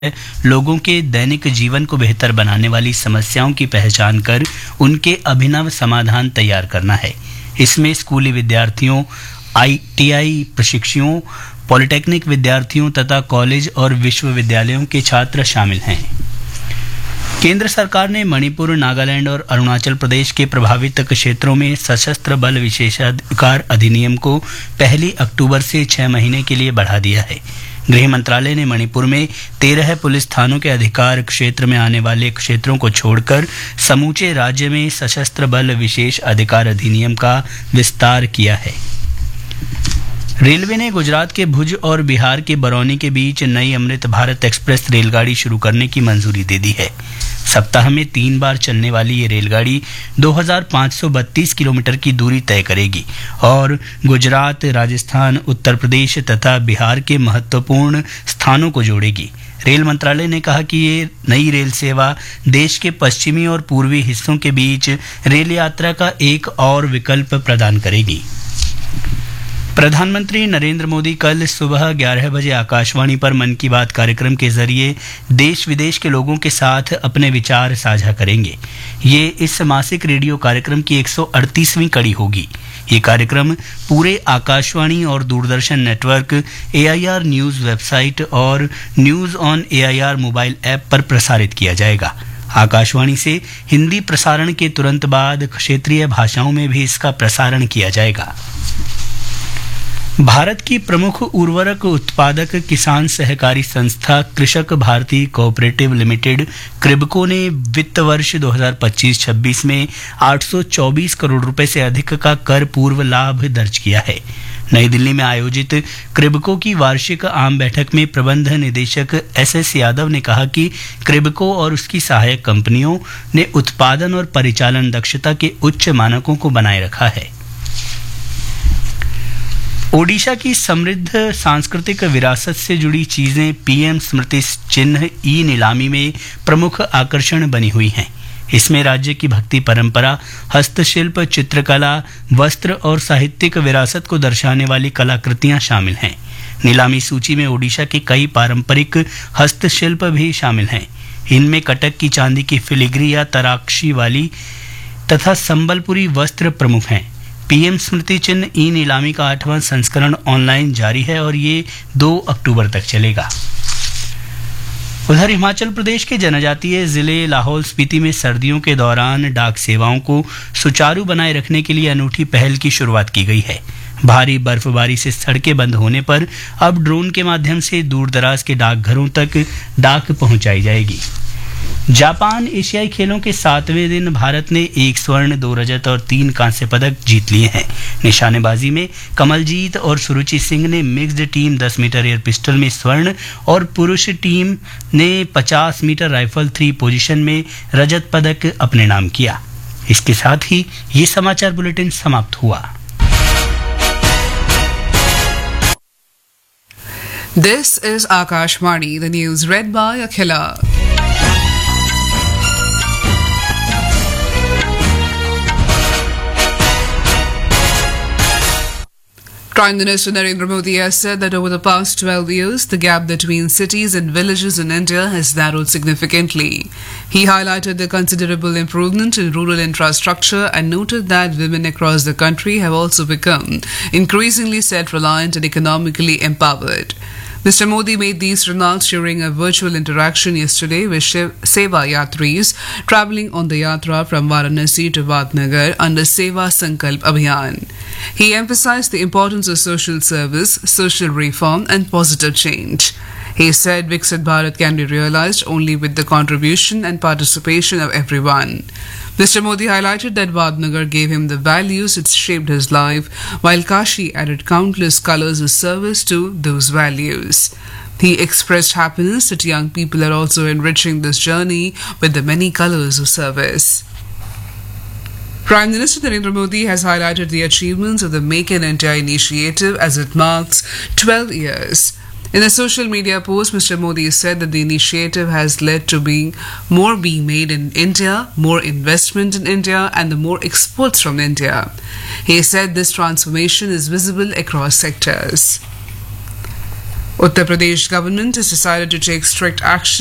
लोगों के दैनिक जीवन को बेहतर बनाने वाली समस्याओं की पहचान कर उनके अभिनव समाधान तैयार करना है। इसमें स्कूली विद्यार्थियों, ITI प्रशिक्षुओं, पॉलिटेक्निक विद्यार्थियों तथा कॉलेज और विश्वविद्यालयों के छात्र शामिल हैं। केंद्र सरकार ने मणिपुर, नागालैंड और अरुणाचल प्रदेश के प्रभावित क्षेत्रों में सशस्त्र बल विशेषाधिकार अधिनियम को 1 अक्टूबर से 6 महीने के लिए बढ़ा दिया है। गृह मंत्रालय ने मणिपुर में 13 पुलिस थानों के अधिकार क्षेत्र में आने वाले क्षेत्रों को छोड़कर समूचे राज्य में सशस्त्र बल विशेष अधिकार अधिनियम का विस्तार किया है। रेलवे ने गुजरात के भुज और बिहार के बरौनी के बीच नई अमृत भारत एक्सप्रेस रेलगाड़ी शुरू करने की मंजूरी दे दी है। सप्ताह में 3 बार चलने वाली ये रेलगाड़ी 2532 किलोमीटर की दूरी तय करेगी और गुजरात, राजस्थान, उत्तर प्रदेश तथा बिहार के महत्वपूर्ण स्थानों को जोड़ेगी। रेल मंत्रालय ने कहा कि ये नई रेल सेवा देश के पश्चिमी और पूर्वी हिस्सों के बीच रेल यात्रा का एक और विकल्प प्रदान करेगी। प्रधानमंत्री नरेंद्र मोदी कल सुबह 11 बजे आकाशवाणी पर मन की बात कार्यक्रम के जरिए देश विदेश के लोगों के साथ अपने विचार साझा करेंगे। ये इस मासिक रेडियो कार्यक्रम की 138वीं कड़ी होगी। ये कार्यक्रम पूरे आकाशवाणी और Doordarshan network, AIR news website और news on AIR mobile app पर प्रसारित किया जाएगा। आकाशवाणी से हिंदी प्रसारण के तुरंत बाद क्षेत्रीय भाषाओं में भी इसका प्रसारण किया जाएगा। भारत की प्रमुख उर्वरक उत्पादक किसान सहकारी संस्था कृषक भारती कोऑपरेटिव लिमिटेड क्रिबको ने वित्त वर्ष 2025-26 में 824 करोड़ रुपए से अधिक का कर पूर्व लाभ दर्ज किया है। नई दिल्ली में आयोजित क्रिबको की वार्षिक आम बैठक में प्रबंध निदेशक SS यादव ने कहा कि क्रिबको और उसकी सहायक कंपनियों ने उत्पादन और परिचालन दक्षता के उच्च मानकों को बनाए रखा है। ओडिशा की समृद्ध सांस्कृतिक विरासत से जुड़ी चीजें PM स्मृति चिन्ह नीलामी में प्रमुख आकर्षण बनी हुई हैं। इसमें राज्य की भक्ति परंपरा, हस्तशिल्प, चित्रकला, वस्त्र और साहित्यिक विरासत को दर्शाने वाली कलाकृतियां शामिल हैं। नीलामी सूची में ओडिशा के कई पारंपरिक हस्तशिल्प भी शामिल हैं। इनमें कटक की चांदी की फिलिग्री या तराक्षी वाली तथा संबलपुरी वस्त्र प्रमुख हैं। PM स्मृति चिन्ह नीलामी का 8वां संस्करण ऑनलाइन जारी है और ये 2 अक्टूबर तक चलेगा। उधर हिमाचल प्रदेश के जनजातीय जिले लाहौल स्पीति में सर्दियों के दौरान डाक सेवाओं को सुचारू बनाए रखने के लिए अनूठी पहल की शुरुआत की गई है। भारी बर्फबारी से सड़कें बंद होने पर अब ड्रोन के माध्यम से दूरदराज के डाकघरों तक डाक पहुंचाई जाएगी। जापान एशियाई खेलों के 7वें दिन भारत ने 1 स्वर्ण, 2 रजत और 3 कांस्य पदक जीत लिए हैं। निशानेबाजी में कमलजीत और सुरुचि सिंह ने mixed team 10 metre air pistol में स्वर्ण और पुरुष टीम ने 50 मीटर राइफल 3 पोजीशन में रजत पदक अपने नाम किया। इसके साथ ही ये समाचार बुलेटिन समाप्त हुआ। This is Akashvani, the news read by Akhila. Prime Minister Narendra Modi has said that over the past 12 years, the gap between cities and villages in India has narrowed significantly. He highlighted the considerable improvement in rural infrastructure and noted that women across the country have also become increasingly self-reliant and economically empowered. Mr. Modi made these remarks during a virtual interaction yesterday with Seva Yatris travelling on the Yatra from Varanasi to Vadnagar under Seva Sankalp Abhiyan. He emphasized the importance of social service, social reform and positive change. He said Viksit Bharat can be realized only with the contribution and participation of everyone. Mr. Modi highlighted that Vadnagar gave him the values that shaped his life, while Kashi added countless colors of service to those values. He expressed happiness that young people are also enriching this journey with the many colors of service. Prime Minister Narendra Modi has highlighted the achievements of the Make in India initiative as it marks 12 years. In a social media post, Mr. Modi said that the initiative has led to more being made in India, more investment in India, and the more exports from India. He said this transformation is visible across sectors. Uttar Pradesh government has decided to take strict action